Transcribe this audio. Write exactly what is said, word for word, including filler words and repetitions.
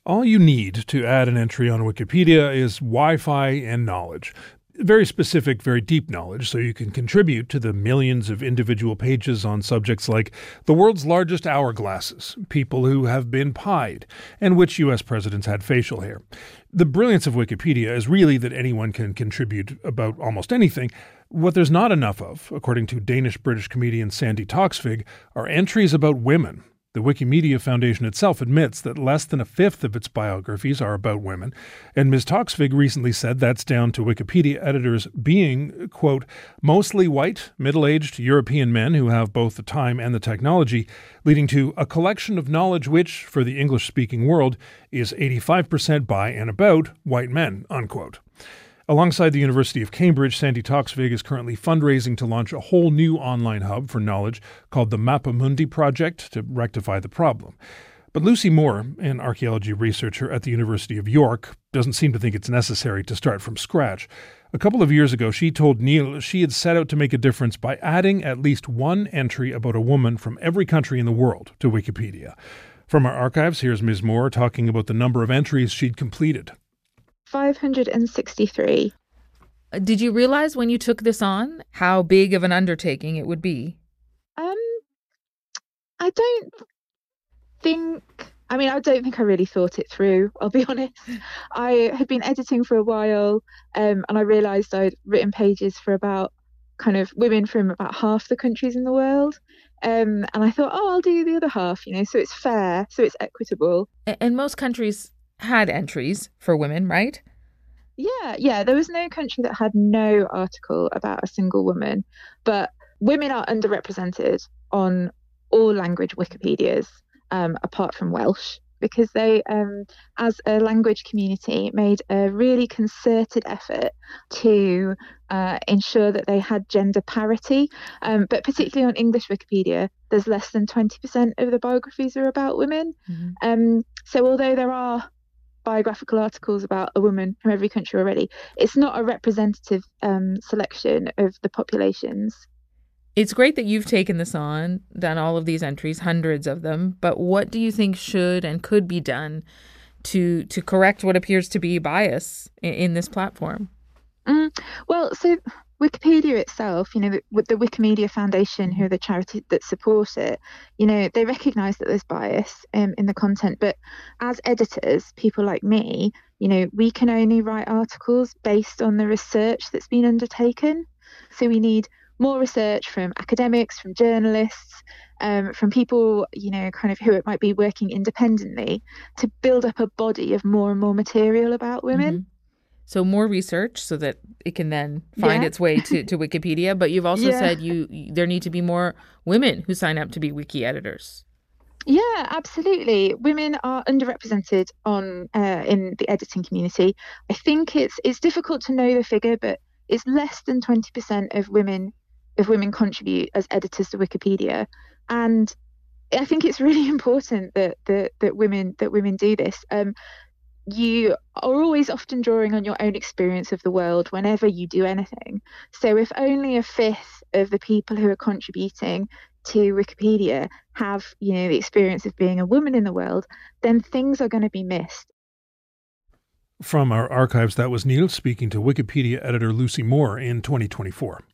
All you need to add an entry on Wikipedia is Wi-Fi and knowledge. Very specific, very deep knowledge, so you can contribute to the millions of individual pages on subjects like the world's largest hourglasses, people who have been pied, and which U S presidents had facial hair. The brilliance of Wikipedia is really that anyone can contribute about almost anything. What there's not enough of, according to Danish-British comedian Sandy Toksvig, are entries about women. The Wikimedia Foundation itself admits that less than a fifth of its biographies are about women, and Miz Toksvig recently said that's down to Wikipedia editors being, quote, mostly white, middle-aged European men who have both the time and the technology, leading to a collection of knowledge which, for the English-speaking world, is eighty-five percent by and about white men, unquote. Alongside the University of Cambridge, Sandy Toksvig is currently fundraising to launch a whole new online hub for knowledge called the Mappamundi Project to rectify the problem. But Lucy Moore, an archaeology researcher at the University of York, doesn't seem to think it's necessary to start from scratch. A couple of years ago, she told Neil she had set out to make a difference by adding at least one entry about a woman from every country in the world to Wikipedia. From our archives, here's Miz Moore talking about the number of entries she'd completed. five hundred sixty-three. Did you realize when you took this on how big of an undertaking it would be? Um, I don't think, I mean, I don't think I really thought it through, I'll be honest. I had been editing for a while um, and I realised I'd written pages for about kind of women from about half the countries in the world. Um, and I thought, oh, I'll do the other half, you know, so it's fair, so it's equitable. And most countries had entries for women, right? Yeah, yeah. There was no country that had no article about a single woman, but women are underrepresented on all language Wikipedias, um, apart from Welsh, because they, um, as a language community, made a really concerted effort to uh, ensure that they had gender parity. Um, but particularly on English Wikipedia, there's less than twenty percent of the biographies are about women. Mm-hmm. Um, so although there are biographical articles about a woman from every country already, it's not a representative um, selection of the populations. It's great that you've taken this on, done all of these entries, hundreds of them, but what do you think should and could be done to to correct what appears to be bias in, in this platform? Mm, well, so Wikipedia itself, you know, the, the Wikimedia Foundation, who are the charity that support it, you know, they recognise that there's bias um, in the content. But as editors, people like me, you know, we can only write articles based on the research that's been undertaken. So we need more research from academics, from journalists, um, from people, you know, kind of who it might be working independently to build up a body of more and more material about women. Mm-hmm. So more research so that it can then find yeah. its way to, to Wikipedia. But you've also yeah. said you there need to be more women who sign up to be wiki editors. Yeah, absolutely. Women are underrepresented on uh, in the editing community. I think it's it's difficult to know the figure, but it's less than twenty percent of women of women contribute as editors to Wikipedia. And I think it's really important that that, that women that women do this. Um, you are always often drawing on your own experience of the world whenever you do anything. So if only a fifth of the people who are contributing to Wikipedia have, you know, the experience of being a woman in the world, then things are going to be missed. From our archives, that was Neil speaking to Wikipedia editor Lucy Moore in twenty twenty-four.